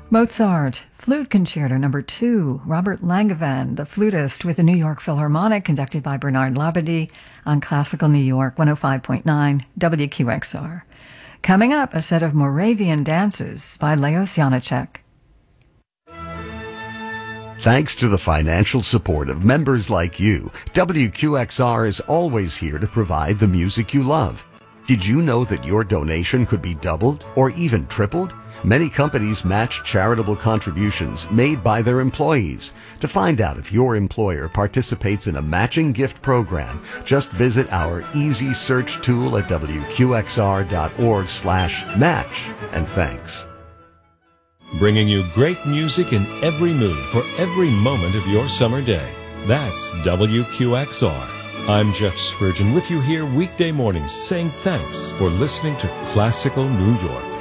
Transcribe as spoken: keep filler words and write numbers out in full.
Mozart, Flute Concerto Number two, Robert Langevin, the flutist with the New York Philharmonic, conducted by Bernard Labadie on Classical New York one oh five point nine W Q X R. Coming up, a set of Moravian dances by Leos Janáček. Thanks to the financial support of members like you, W Q X R is always here to provide the music you love. Did you know that your donation could be doubled or even tripled? Many companies match charitable contributions made by their employees. To find out if your employer participates in a matching gift program, just visit our easy search tool at W Q X R dot org slash match. And thanks. Bringing you great music in every mood for every moment of your summer day. That's W Q X R. I'm Jeff Spurgeon with you here weekday mornings saying thanks for listening to Classical New York.